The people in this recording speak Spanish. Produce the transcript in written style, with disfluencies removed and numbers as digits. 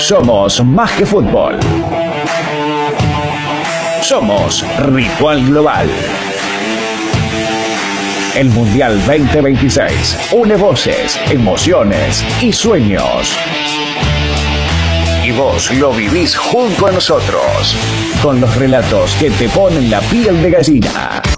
Somos más que fútbol. Somos Ritual Global. El Mundial 2026 une voces, emociones y sueños. Y vos lo vivís junto a nosotros, con los relatos que te ponen la piel de gallina.